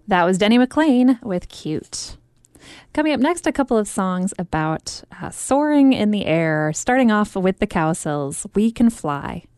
That was Denny McLean with Cute. Coming up next, a couple of songs about soaring in the air, starting off with the Cowsills, We Can Fly.